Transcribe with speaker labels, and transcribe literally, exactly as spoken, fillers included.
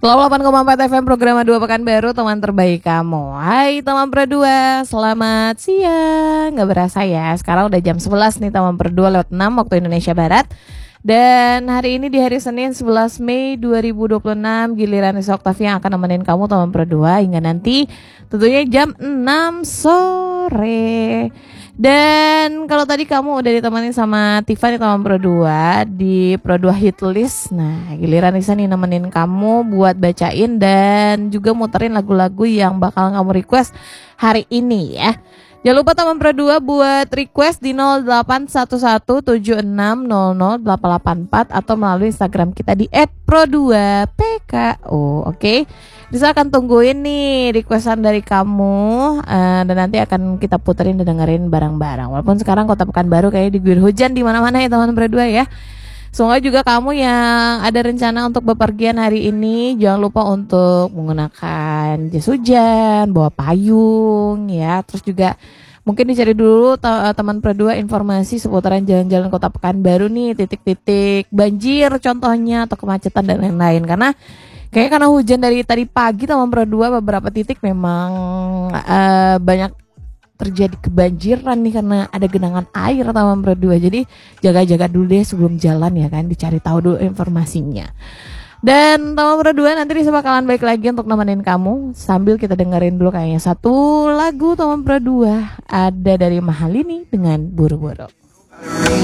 Speaker 1: delapan koma empat F M program dua Pekanbaru, teman terbaik kamu. Hai teman Perdua, selamat siang. Gak berasa ya, sekarang udah jam sebelas nih teman Perdua lewat enam waktu Indonesia Barat. Dan hari ini di hari Senin sebelas Mei dua ribu dua puluh enam, giliran Risa Oktavia yang akan nemenin kamu teman Perdua hingga nanti tentunya jam enam sore. Dan kalau tadi kamu udah ditemani sama Tiffany teman Pro dua di Pro dua Hit List. Nah, giliran Risa nih nemenin kamu buat bacain dan juga muterin lagu-lagu yang bakal kamu request hari ini ya. Jangan lupa teman Pro dua buat request di nol delapan satu satu tujuh enam nol nol delapan delapan empat atau melalui Instagram kita di et pro dua p k o. Oke, okay? Risa akan tungguin nih requestan dari kamu uh, dan nanti akan kita puterin dan dengerin bareng-bareng. Walaupun sekarang Kota Pekanbaru kayaknya diguyur hujan di mana-mana ya teman Pro dua ya. Semoga juga kamu yang ada rencana untuk bepergian hari ini jangan lupa untuk menggunakan jas hujan, bawa payung ya. Terus juga mungkin dicari dulu te- teman Pro dua informasi seputaran jalan-jalan Kota Pekanbaru nih, titik-titik banjir contohnya atau kemacetan dan lain-lain. Karena kayaknya karena hujan dari tadi pagi teman Pro dua beberapa titik memang uh, banyak terjadi kebanjiran nih karena ada genangan air teman Pro dua. Jadi jaga-jaga dulu deh sebelum jalan ya kan, dicari tahu dulu informasinya. Dan teman Pro dua nanti Risa bakalan balik lagi untuk nemenin kamu sambil kita dengerin dulu kayaknya satu lagu teman Pro dua, ada dari Mahalini dengan Buru-Buru.